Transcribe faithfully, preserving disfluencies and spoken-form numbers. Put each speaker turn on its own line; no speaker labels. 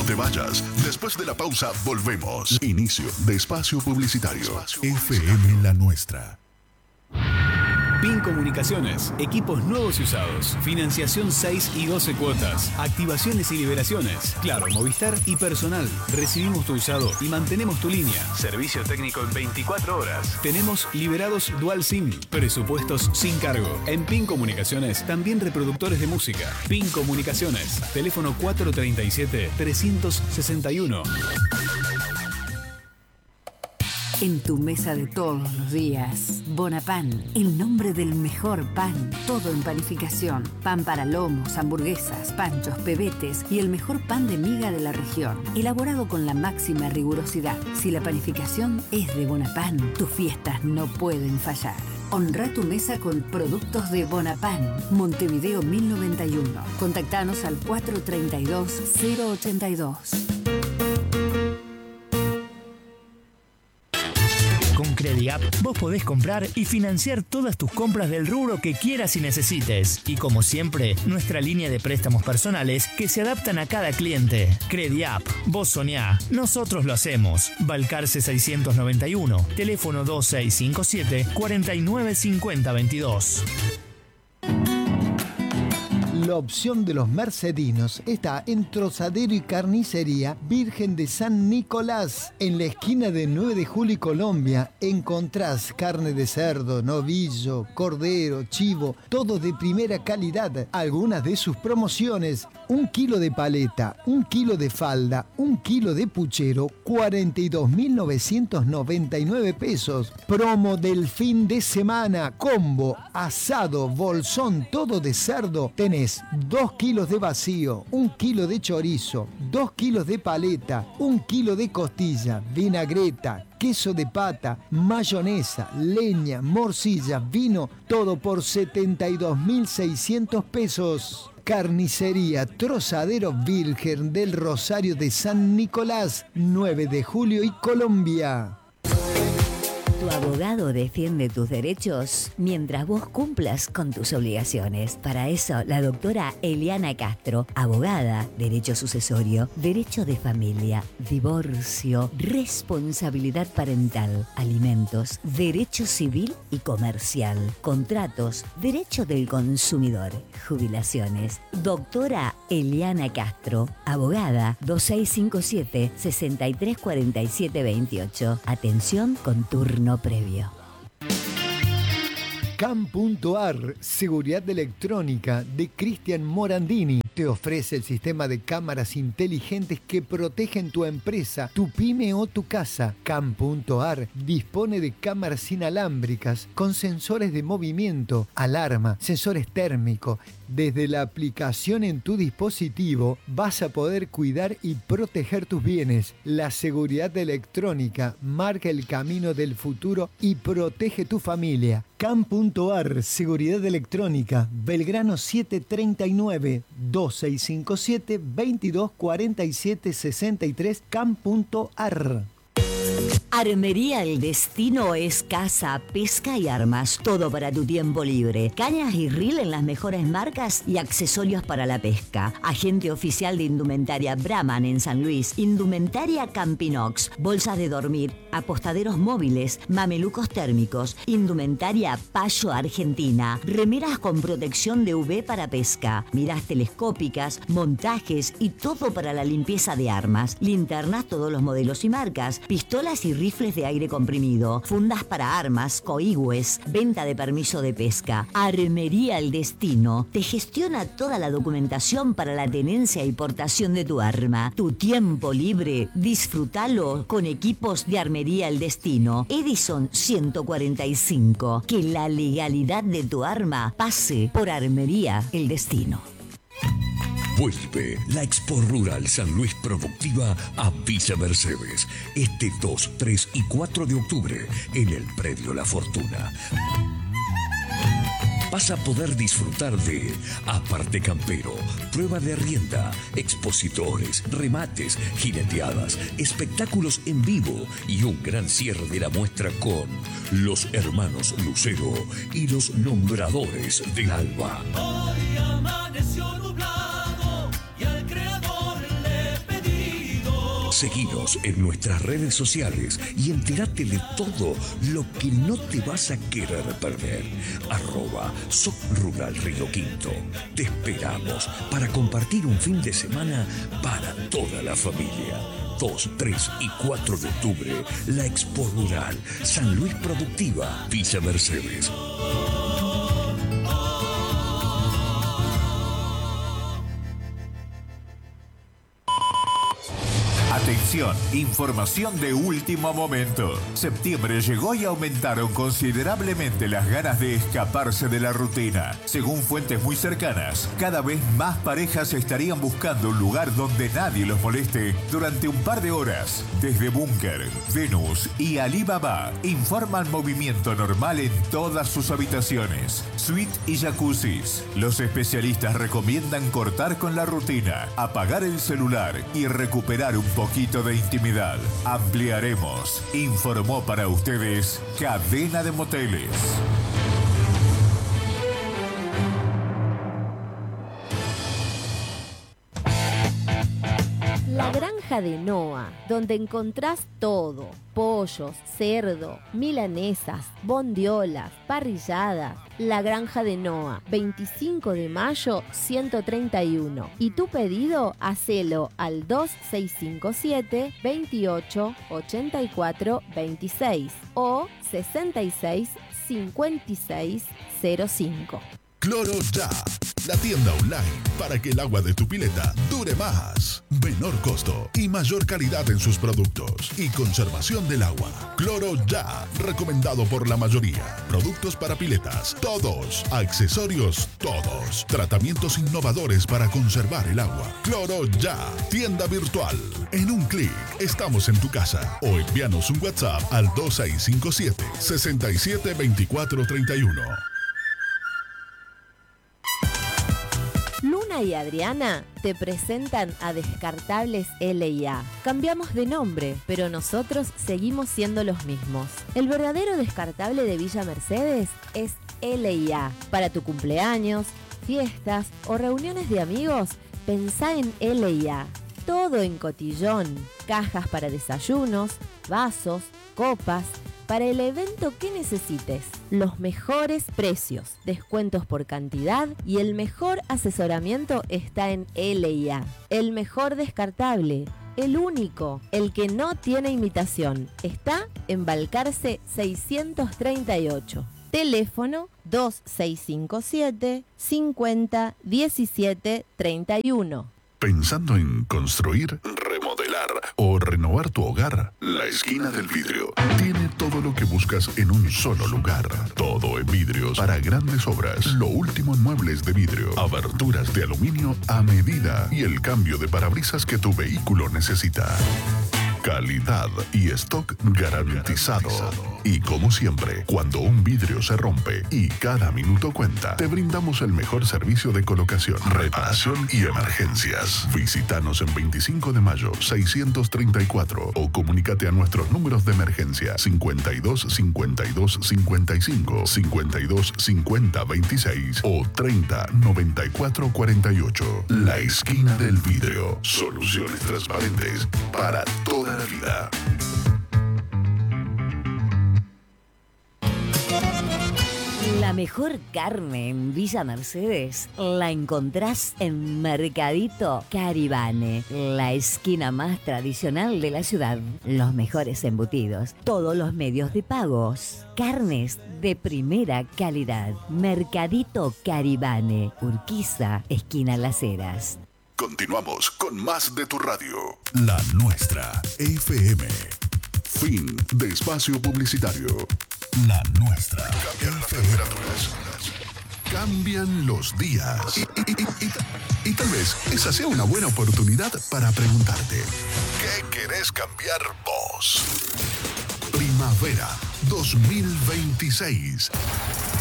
No te vayas. Después de la pausa, volvemos. Inicio de espacio publicitario. F M La Nuestra.
PIN Comunicaciones, equipos nuevos y usados, financiación seis y doce cuotas, activaciones y liberaciones, Claro, Movistar y personal. Recibimos tu usado y mantenemos tu línea. Servicio técnico en veinticuatro horas. Tenemos liberados Dual SIM, presupuestos sin cargo. En PIN Comunicaciones, también reproductores de música. PIN Comunicaciones, teléfono cuatro treinta y siete, trescientos sesenta y uno.
En tu mesa de todos los días, Bonapan, el nombre del mejor pan. Todo en panificación. Pan para lomos, hamburguesas, panchos, pebetes y el mejor pan de miga de la región. Elaborado con la máxima rigurosidad. Si la panificación es de Bonapan, tus fiestas no pueden fallar. Honra tu mesa con productos de Bonapan. Montevideo mil noventa y uno. Contactanos al cuatro treinta y dos, cero ochenta y dos.
Con Crediapp vos podés comprar y financiar todas tus compras del rubro que quieras y necesites. Y como siempre, nuestra línea de préstamos personales que se adaptan a cada cliente. Crediapp, vos soñá, nosotros lo hacemos. Balcarce seiscientos noventa y uno, teléfono dos seis cinco siete, cuatro nueve cinco cero dos dos.
La opción de los mercedinos está en Trozadero y Carnicería Virgen de San Nicolás. En la esquina de nueve de julio y Colombia encontrás carne de cerdo, novillo, cordero, chivo, todo de primera calidad. Algunas de sus promociones: un kilo de paleta, un kilo de falda, un kilo de puchero, cuarenta y dos mil novecientos noventa y nueve pesos. Promo del fin de semana, combo, asado, bolsón, todo de cerdo. Tenés dos kilos de vacío, un kilo de chorizo, dos kilos de paleta, un kilo de costilla, vinagreta, queso de pata, mayonesa, leña, morcilla, vino, todo por setenta y dos mil seiscientos pesos. Carnicería Trozadero Virgen del Rosario de San Nicolás, nueve de julio y Colombia.
Tu abogado defiende tus derechos mientras vos cumplas con tus obligaciones. Para eso, la doctora Eliana Castro, abogada, derecho sucesorio, derecho de familia, divorcio, responsabilidad parental, alimentos, derecho civil y comercial, contratos, derecho del consumidor, jubilaciones. Doctora Eliana Castro, abogada, dos seis cinco siete, seis tres cuatro siete dos ocho. Atención con turno previo.
C A M punto A R, seguridad electrónica de Cristian Morandini, te ofrece el sistema de cámaras inteligentes que protegen tu empresa, tu pyme o tu casa. C A M punto A R dispone de cámaras inalámbricas con sensores de movimiento, alarma, sensores térmicos. Desde la aplicación en tu dispositivo vas a poder cuidar y proteger tus bienes. La seguridad electrónica marca el camino del futuro y protege tu familia. C A M punto A R, seguridad electrónica, Belgrano setecientos treinta y nueve, dos seis cinco siete, veintidós cuarenta y siete sesenta y tres, C A M punto A R.
Armería El Destino es caza, pesca y armas, todo para tu tiempo libre. Cañas y reel en las mejores marcas y accesorios para la pesca. Agente oficial de Indumentaria Brahman en San Luis. Indumentaria Campinox. Bolsas de dormir, apostaderos móviles, mamelucos térmicos. Indumentaria Payo Argentina. Remeras con protección de U V para pesca. Miras telescópicas, montajes y todo para la limpieza de armas. Linternas, todos los modelos y marcas. Pistolas y rifles de aire comprimido, fundas para armas, coigües, venta de permiso de pesca. Armería El Destino te gestiona toda la documentación para la tenencia y portación de tu arma. Tu tiempo libre, disfrútalo con equipos de Armería El Destino. Edison ciento cuarenta y cinco. Que la legalidad de tu arma pase por Armería El Destino.
Vuelve la Expo Rural San Luis Productiva a Villa Mercedes este dos, tres y cuatro de octubre en el Predio La Fortuna. Vas a poder disfrutar de aparte campero, prueba de arrienda, expositores, remates, jineteadas, espectáculos en vivo y un gran cierre de la muestra con los hermanos Lucero y los nombradores del alba.
Hoy amaneció nublado y al creador le pedí
Seguinos en nuestras redes sociales y entérate de todo lo que no te vas a querer perder. Arroba Soc Rural Río Quinto. Te esperamos para compartir un fin de semana para toda la familia. dos, tres y cuatro de octubre, la Expo Rural San Luis Productiva, Villa Mercedes.
Atención, información de último momento. Septiembre llegó y aumentaron considerablemente las ganas de escaparse de la rutina. Según fuentes muy cercanas, cada vez más parejas estarían buscando un lugar donde nadie los moleste durante un par de horas. Desde Búnker, Venus y Alibaba informan movimiento normal en todas sus habitaciones, suite y jacuzzis. Los especialistas recomiendan cortar con la rutina, apagar el celular y recuperar un poco poquito de intimidad. Ampliaremos. Informó para ustedes Cadena de Moteles.
La Granja de Noa, donde encontrás todo: pollos, cerdo, milanesas, bondiolas, parrilladas. La Granja de Noa, veinticinco de mayo, ciento treinta y uno. Y tu pedido, hacelo al dos seis cinco siete, veintiocho, ochenta y cuatro, veintiséis o sesenta y seis, cincuenta y seis, cero cinco.
Cloro Ya, la tienda online para que el agua de tu pileta dure más. Menor costo y mayor calidad en sus productos y conservación del agua. Cloro Ya, recomendado por la mayoría. Productos para piletas, todos. Accesorios, todos. Tratamientos innovadores para conservar el agua. Cloro Ya, tienda virtual. En un clic, estamos en tu casa. O envíanos un WhatsApp al dos seis cinco siete, sesenta y siete, veinticuatro, treinta y uno.
Luna y Adriana te presentan a Descartables L y A. Cambiamos de nombre, pero nosotros seguimos siendo los mismos. El verdadero descartable de Villa Mercedes es L y A. Para tu cumpleaños, fiestas o reuniones de amigos, pensá en L y A. Todo en cotillón, cajas para desayunos, vasos, copas, para el evento que necesites. Los mejores precios, descuentos por cantidad y el mejor asesoramiento está en L y A. El mejor descartable, el único, el que no tiene imitación. Está en Balcarce seiscientos treinta y ocho. Teléfono dos seis cinco siete, cincuenta, diecisiete, treinta y uno.
¿Pensando en construir, remodelar o renovar tu hogar? La Esquina del Vidrio tiene todo lo que buscas en un solo lugar. Todo en vidrios para grandes obras. Lo último en muebles de vidrio, aberturas de aluminio a medida y el cambio de parabrisas que tu vehículo necesita. Calidad y stock garantizado. Y como siempre, cuando un vidrio se rompe y cada minuto cuenta, te brindamos el mejor servicio de colocación, reparación y emergencias. Visítanos en veinticinco de mayo, seiscientos treinta y cuatro o comunícate a nuestros números de emergencia cincuenta y dos, cincuenta y dos, cincuenta y cinco, cincuenta y dos, cincuenta, veintiséis o treinta, noventa y cuatro, cuarenta y ocho. La Esquina del Vidrio. Soluciones transparentes para toda la vida.
La mejor carne en Villa Mercedes la encontrás en Mercadito Caribane, la esquina más tradicional de la ciudad. Los mejores embutidos, todos los medios de pagos, carnes de primera calidad. Mercadito Caribane, Urquiza, esquina Las Heras.
Continuamos con más de tu radio. La nuestra, F M. Fin de espacio publicitario. La nuestra. Cambian las temperaturas. Cambian los días. Y, y, y, y, y tal vez esa sea una buena oportunidad para preguntarte: ¿qué querés cambiar vos? Primavera dos mil veintiséis.